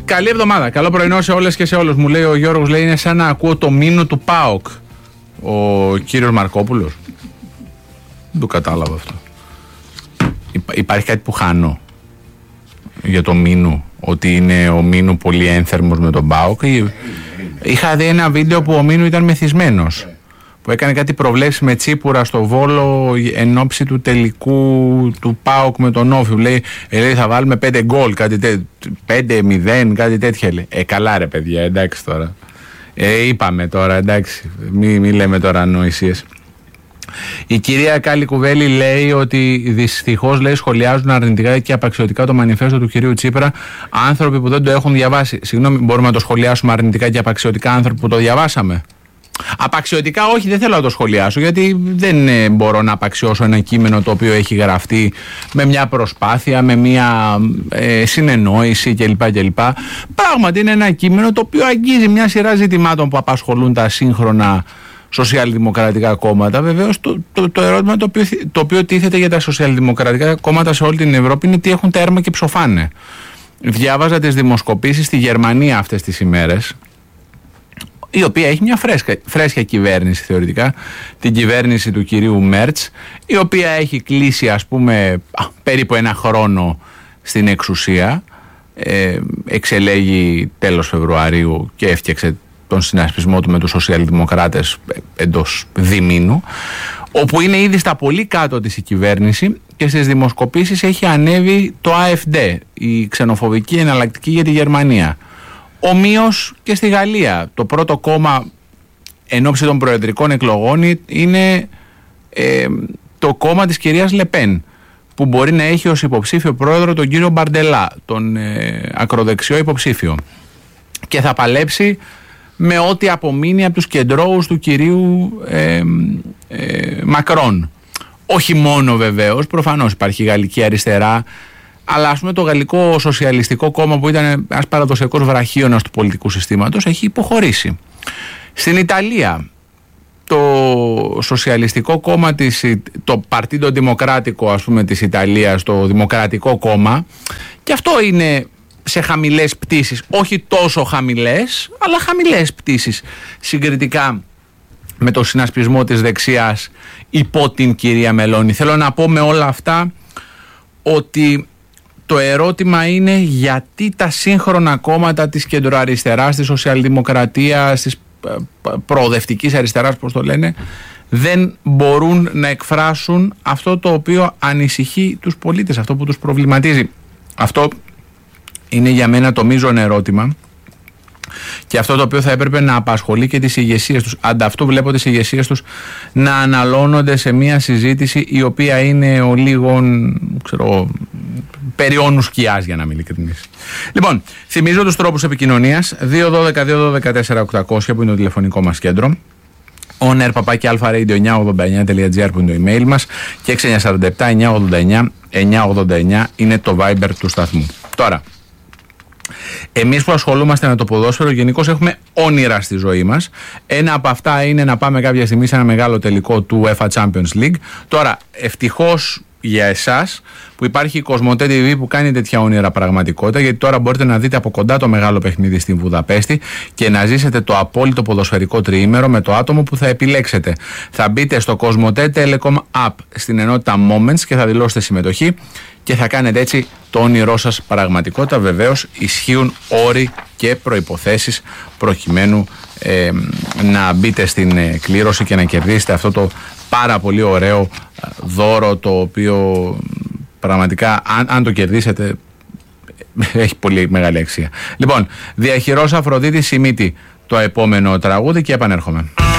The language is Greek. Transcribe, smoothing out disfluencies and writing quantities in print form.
Καλή εβδομάδα. Καλό πρωινό σε όλες και σε όλους. Μου λέει ο Γιώργος, λέει, είναι σαν να ακούω το μήνο του ΠΑΟΚ. Ο κύριος Μαρκόπουλος. Δεν το κατάλαβα αυτό. Υπάρχει κάτι που χάνω για το Μήνου, ότι είναι ο Μήνου πολύ ένθερμος με τον ΠΑΟΚ. Είχα δει ένα βίντεο που ο Μήνου ήταν μεθυσμένος, που έκανε κάτι προβλέψει με Τσίπουρα στο Βόλο εν ώψη του τελικού του ΠΑΟΚ με τον Όφη. Λέει θα βάλουμε 5 γκολ, 5-0, κάτι τέτοια. Λέει. Καλά ρε παιδιά, εντάξει τώρα. Είπαμε τώρα, εντάξει, μη λέμε τώρα ανοησίες. Η κυρία Κάλλη Κουβέλη λέει ότι δυστυχώς, λέει, σχολιάζουν αρνητικά και απαξιωτικά το μανιφέστο του κυρίου Τσίπρα άνθρωποι που δεν το έχουν διαβάσει. Συγγνώμη, μπορούμε να το σχολιάσουμε αρνητικά και απαξιωτικά άνθρωποι που το διαβάσαμε? Απαξιωτικά όχι, δεν θέλω να το σχολιάσω, γιατί δεν μπορώ να απαξιώσω ένα κείμενο το οποίο έχει γραφτεί με μια προσπάθεια, με μια συνεννόηση κλπ. Πράγματι είναι ένα κείμενο το οποίο αγγίζει μια σειρά ζητημάτων που απασχολούν τα σύγχρονα σοσιαλδημοκρατικά κόμματα. Βεβαίως το ερώτημα το οποίο τίθεται για τα σοσιαλδημοκρατικά κόμματα σε όλη την Ευρώπη είναι τι έχουν τα έρμα και ψοφάνε. Διάβαζα τις δημοσκοπήσεις στη Γερμανία αυτές τις ημέρες, η οποία έχει μια φρέσκια κυβέρνηση θεωρητικά, την κυβέρνηση του κυρίου Μέρτς, η οποία έχει κλείσει, ας πούμε, περίπου ένα χρόνο στην εξουσία, εξελέγει τέλος Φεβρουαρίου και έφτιαξε τον συνασπισμό του με τους σοσιαλδημοκράτες εντός διμήνου, όπου είναι ήδη στα πολύ κάτω της η κυβέρνηση και στις δημοσκοπήσεις έχει ανέβει το AfD, η ξενοφοβική εναλλακτική για τη Γερμανία. Ομοίως και στη Γαλλία. Το πρώτο κόμμα εν ώψη των προεδρικών εκλογών είναι το κόμμα της κυρίας Λεπέν, που μπορεί να έχει ως υποψήφιο πρόεδρο τον κύριο Μπαρντελά, τον ακροδεξιό υποψήφιο, και θα παλέψει με ό,τι απομείνει από τους κεντρώους του κυρίου Μακρόν. Όχι μόνο βεβαίως, προφανώς υπάρχει η Γαλλική Αριστερά, αλλά ας πούμε το Γαλλικό Σοσιαλιστικό Κόμμα, που ήταν ένας παραδοσιακός βραχίωνας του πολιτικού συστήματος, έχει υποχωρήσει. Στην Ιταλία το Σοσιαλιστικό Κόμμα, το Παρτίδο Δημοκράτικο, ας πούμε, της Ιταλίας, το Δημοκρατικό Κόμμα, και αυτό είναι σε χαμηλές πτήσεις, όχι τόσο χαμηλές, αλλά χαμηλές πτήσεις συγκριτικά με το συνασπισμό της δεξιάς υπό την κυρία Μελώνη. Θέλω να πω με όλα αυτά ότι το ερώτημα είναι γιατί τα σύγχρονα κόμματα της κεντροαριστεράς, της σοσιαλδημοκρατίας, της προοδευτικής αριστεράς, πώς το λένε, δεν μπορούν να εκφράσουν αυτό το οποίο ανησυχεί τους πολίτες, αυτό που τους προβληματίζει. Αυτό είναι για μένα το μείζον ερώτημα και αυτό το οποίο θα έπρεπε να απασχολεί και τις ηγεσίες τους. Ανταυτού βλέπω τις ηγεσίες τους να αναλώνονται σε μια συζήτηση η οποία είναι ο λίγων, περιόνου σκιάς, για να είμαι ειλικρινής. Λοιπόν, θυμίζω τους τρόπους επικοινωνίας: 212-212-4-800 που είναι το τηλεφωνικό μας κέντρο, onair@alpharadio989.gr που είναι το email μας, και 6947-989-989 είναι το Viber του σταθμού. Τώρα, εμείς που ασχολούμαστε με το ποδόσφαιρο γενικώς έχουμε όνειρα στη ζωή μας. Ένα από αυτά είναι να πάμε κάποια στιγμή σε ένα μεγάλο τελικό του UEFA Champions League. Τώρα, ευτυχώς για εσάς που υπάρχει η Κοσμοτέ TV που κάνει τέτοια όνειρα πραγματικότητα, γιατί τώρα μπορείτε να δείτε από κοντά το μεγάλο παιχνίδι στην Βουδαπέστη και να ζήσετε το απόλυτο ποδοσφαιρικό τριήμερο με το άτομο που θα επιλέξετε. Θα μπείτε στο Κοσμοτέ Telecom App στην ενότητα Moments και θα δηλώσετε συμμετοχή και θα κάνετε έτσι το όνειρό σας πραγματικότητα. Βεβαίως ισχύουν όροι και προϋποθέσεις προκειμένου να μπείτε στην κλήρωση και να κερδίσετε αυτό το πάρα πολύ ωραίο δώρο, το οποίο πραγματικά αν το κερδίσετε έχει πολύ μεγάλη αξία. Λοιπόν, διαχειρός Αφροδίτη Σιμίτη το επόμενο τραγούδι και επανέρχομαι.